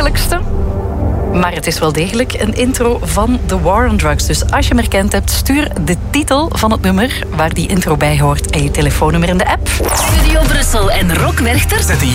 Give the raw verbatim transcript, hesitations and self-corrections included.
makkelijkste. Maar het is wel degelijk een intro van The War on Drugs. Dus als je hem herkend hebt, stuur de titel van het nummer waar die intro bij hoort en je telefoonnummer in de app. Studio Brussel en Rock Werchter zetten